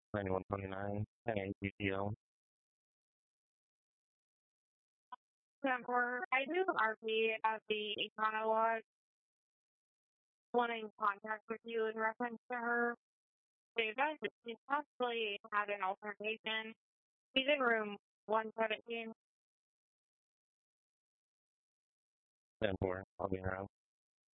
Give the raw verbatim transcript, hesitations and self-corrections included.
ninety-one twenty-nine, hey, D T O. Or I do R P at the Econo Lodge, wanting contact with you in reference to her. So you guys, she's possibly had an altercation. She's in room one seventeen. ten four, I'll be around.